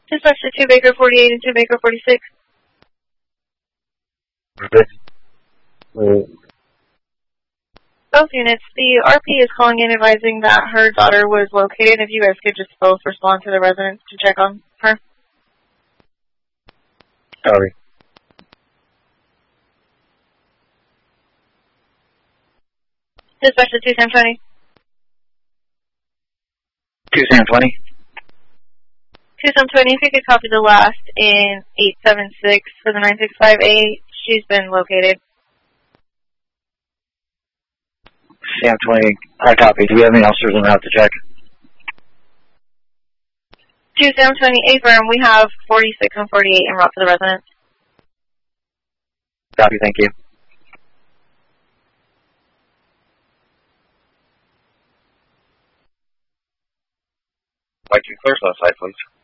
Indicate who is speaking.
Speaker 1: Dispatch to 2 Baker 48 and 2 Baker 46. Both units. The RP is calling in advising that her daughter was located. If you guys could just both respond to the residents to check on her.
Speaker 2: Sorry.
Speaker 1: Dispatch to 2 Sam 20.
Speaker 2: 2 Sam 20.
Speaker 1: 2 Sam 20, if you could copy the last in 876 for the 9658. She's been located.
Speaker 2: Sam 20, I copy. Do we have any officers on the house to check?
Speaker 1: 2 Sam 20, affirm. We have 46 and 48 en route to the residence.
Speaker 2: Copy, thank you.
Speaker 3: Mike, can you clear us on site, please?